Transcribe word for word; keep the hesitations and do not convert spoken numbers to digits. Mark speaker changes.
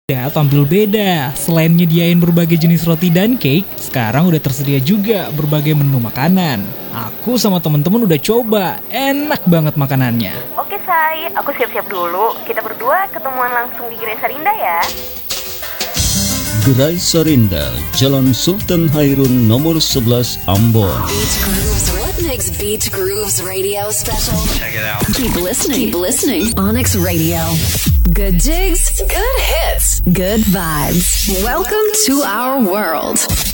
Speaker 1: Ya, tampil beda. Selain nyediain berbagai jenis roti dan cake, sekarang udah tersedia juga berbagai menu makanan. Aku sama temen-temen udah coba, enak banget makanannya.
Speaker 2: Oke Say, aku siap-siap dulu. Kita berdua ketemuan langsung di Gerai Sarinda ya.
Speaker 3: Gerai Sarinda, Jalan Sultan Hairun nomor sebelas Ambon.
Speaker 4: Beach Grooves, what makes Beach Grooves Radio special? Check it out. Keep listening, keep listening. Onyx Radio. Good jigs, good hits, good vibes. Welcome to our world.